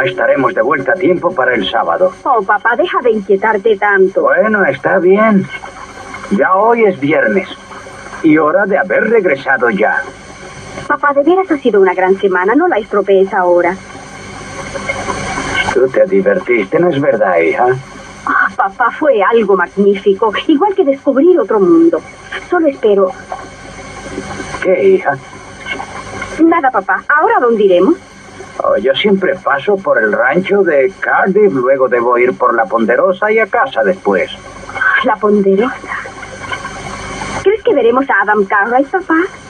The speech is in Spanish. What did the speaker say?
estaremos de vuelta a tiempo para el sábado. Oh, papá, deja de inquietarte tanto. Bueno, está bien. Ya hoy es viernes. Y hora de haber regresado ya. Papá, de veras ha sido una gran semana. No la estropees ahora. Tú te divertiste, ¿no es verdad, hija? Oh, papá, fue algo magnífico. Igual que descubrir otro mundo. Solo espero... ¿Qué, hija? Nada, papá. ¿Ahora dónde iremos? Oh, yo siempre paso por el rancho de Cardiff, luego debo ir por la Ponderosa y a casa después. La Ponderosa. ¿Crees que veremos a Adam Cartwright, papá?